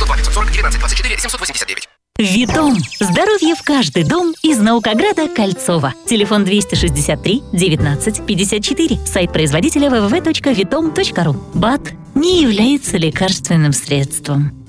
902 540 19 24 789. Витом. Здоровье в каждый дом из Наукограда Кольцова. Телефон 263 19 54. Сайт производителя www.vitom.ru. БАД не является лекарственным средством.